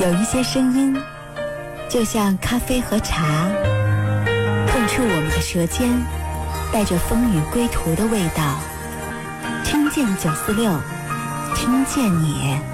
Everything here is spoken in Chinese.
有一些声音就像咖啡和茶，碰触我们的舌尖，带着风雨归途的味道。听见946，听见你。